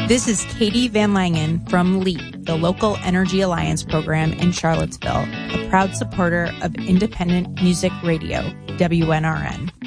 This is Katie Van Langen from LEAP, the Local Energy Alliance program in Charlottesville, a proud supporter of independent music radio, WNRN.